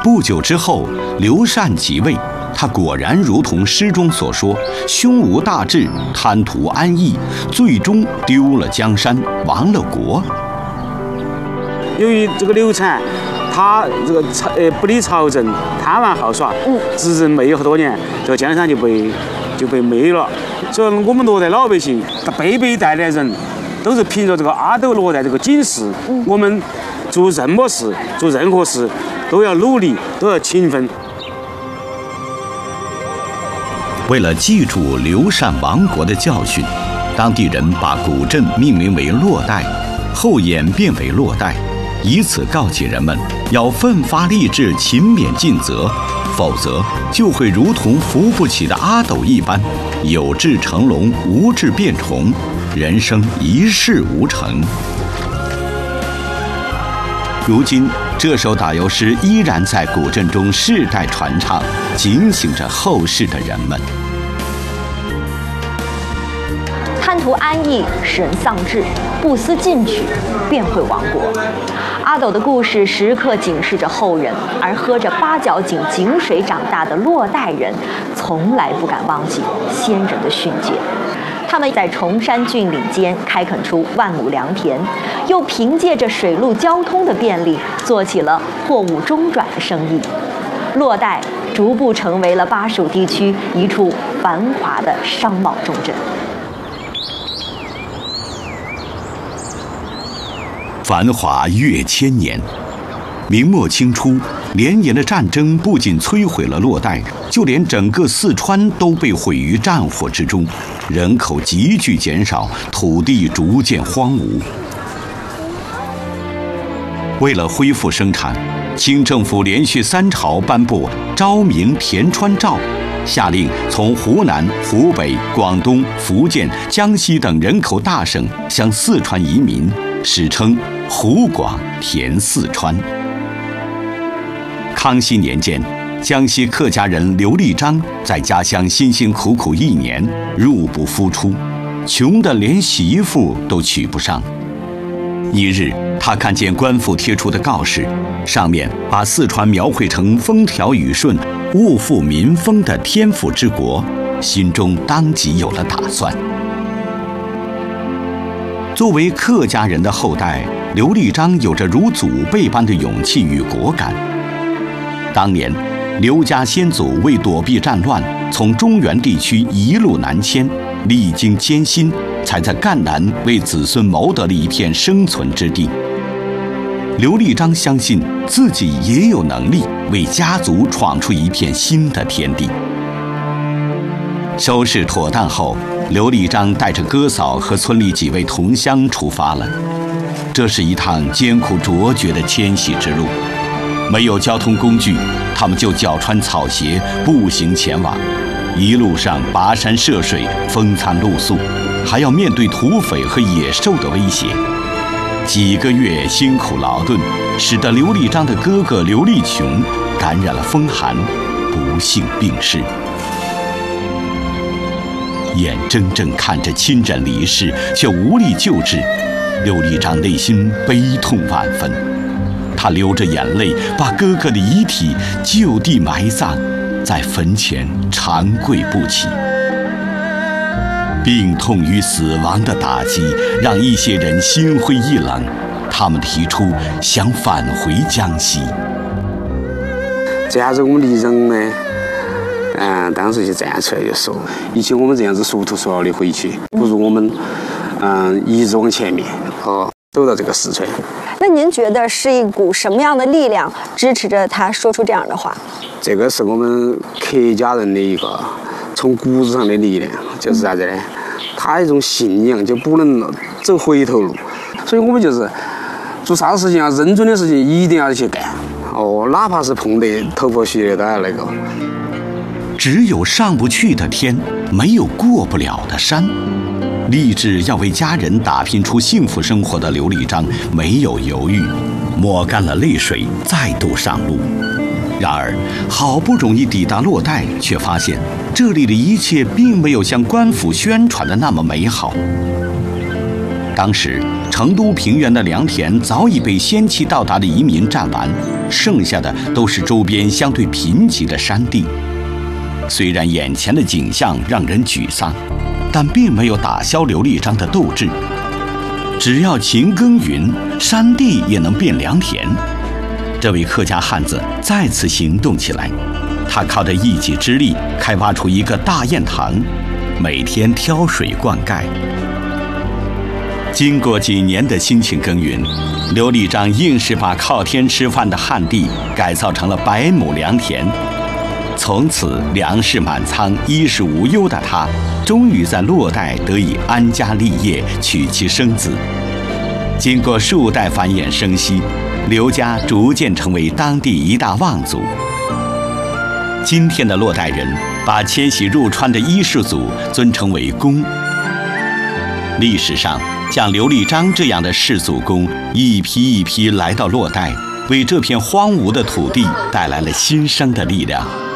不久之后，刘禅即位，他果然如同诗中所说，胸无大志，贪图安逸，最终丢了江山，亡了国。 由于这个刘禅，他这个不理朝政，贪玩好耍，执政没有多年，这个江山就被没了。所以我们罗代老百姓，辈辈代代人都是凭着这个阿斗罗代这个警示，我们做任何事都要努力，都要勤奋。 为了记住刘禅亡国的教训，当地人把古镇命名为洛代，后演变为洛代，以此告诫人们要奋发励志、勤勉尽责，否则就会如同扶不起的阿斗一般，有志成龙，无志变虫，人生一事无成。如今，这首打油诗依然在古镇中世代传唱，警醒着后世的人们。 贪图安逸，使人丧志；不思进取，便会亡国。阿斗的故事时刻警示着后人，而喝着八角井水长大的洛代人，从来不敢忘记先人的训诫。他们在崇山峻岭间开垦出万亩良田，又凭借着水陆交通的便利，做起了货物中转的生意。洛代逐步成为了巴蜀地区一处繁华的商贸重镇。 繁华越千年，明末清初，连年的战争不仅摧毁了洛代，就连整个四川都被毁于战火之中，人口急剧减少，土地逐渐荒芜。为了恢复生产，清政府连续3朝颁布《昭明田川诏》，下令从湖南、湖北、广东、福建、江西等人口大省向四川移民，史称湖广填四川。康熙年间，江西客家人刘立章在家乡辛辛苦苦1年，入不敷出，穷得连媳妇都娶不上。一日，他看见官府贴出的告示，上面把四川描绘成风调雨顺、物阜民丰的天府之国，心中当即有了打算。作为客家人的后代，刘立章有着如祖辈般的勇气与果敢。当年，刘家先祖为躲避战乱，从中原地区一路南迁，历经艰辛，才在赣南为子孙谋得了一片生存之地。刘立章相信自己也有能力为家族闯出一片新的天地。收拾妥当后，刘立章带着哥嫂和村里几位同乡出发了。这是一趟艰苦卓绝的迁徙之路，没有交通工具，他们就脚穿草鞋步行前往。一路上跋山涉水，风餐露宿，还要面对土匪和野兽的威胁。几个月辛苦劳顿，使得刘立章的哥哥刘立琼感染了风寒，不幸病逝。眼睁睁看着亲人离世，却无力救治，刘立章内心悲痛万分。他流着眼泪，把哥哥的遗体就地埋葬，在坟前长跪不起。病痛与死亡的打击让一些人心灰意冷，他们提出想返回江西。 这下子我们离人呢，当时就站出来就说，与其我们这样子俗头俗脑的回去，不如我们一直往前面，走到这个四川。 那您觉得是一股什么样的力量支持着他说出这样的话？ 这个是我们客家人的一个从骨子上的力量，就是啥子呢？他一种信仰，就不能走回头路。所以我们就是做啥事情啊，认准的事情一定要去干。哪怕是碰得头破血流都要那个。 只有上不去的天，没有过不了的山。立志要为家人打拼出幸福生活的刘立章没有犹豫，抹干了泪水，再度上路。然而，好不容易抵达洛代，却发现这里的一切并没有像官府宣传的那么美好。当时， 成都平原的良田早已被先期到达的移民占完，剩下的都是周边相对贫瘠的山地。虽然眼前的景象让人沮丧，但并没有打消刘立章的斗志。只要勤耕耘，山地也能变良田。这位客家汉子再次行动起来，他靠着一己之力开挖出一个大堰塘，每天挑水灌溉。经过几年的辛勤耕耘，刘立章硬是把靠天吃饭的旱地改造成了100亩良田。从此粮食满仓，衣食无忧的他，终于在洛带得以安家立业，娶妻生子。经过数代繁衍生息，刘家逐渐成为当地一大望族。今天的洛带人把迁徙入川的伊氏族尊称为公。历史上，像刘立章这样的氏族公一批一批来到洛带，为这片荒芜的土地带来了新生的力量。